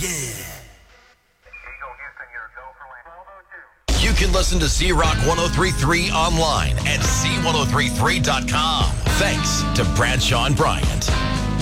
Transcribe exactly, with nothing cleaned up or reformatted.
You can listen to Z-Rock ten thirty-three online at Z ten thirty-three dot com. Thanks to Bradshaw and Bryant.